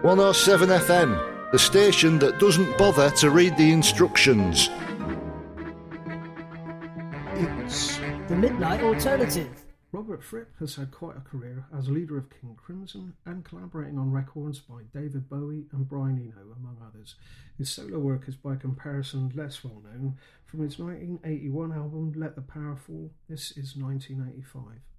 107 FM, the station that doesn't bother to read the instructions. It's the Midnight Alternative. Robert Fripp has had quite a career as leader of King Crimson and collaborating on records by David Bowie and Brian Eno, among others. His solo work is by comparison less well known. From his 1981 album Let the Power Fall, this is 1985.